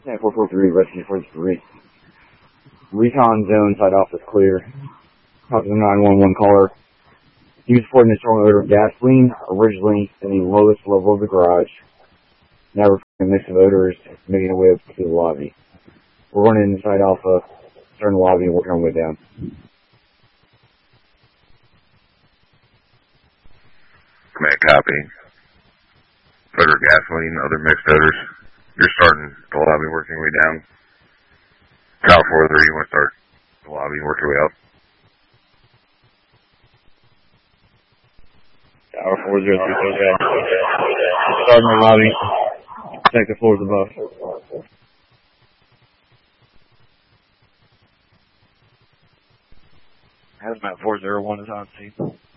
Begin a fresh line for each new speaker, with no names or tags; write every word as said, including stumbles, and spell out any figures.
nine four four three, rescue for three. Recon zone side off is clear. Talk to the nine one one caller. He was reporting a strong odor of gasoline, originally in the lowest level of the garage. Now we're a mix of odors making our way up to the lobby. We're running inside Alpha, starting the lobby and working our way down.
Command copy. Odor gasoline, other mixed odors. You're starting the lobby, working your way down. Tower four three, you want to start the lobby and work your way up.
Tower four zero three, okay. Starting the lobby. Check the floors above. Hazmat four zero one is on scene.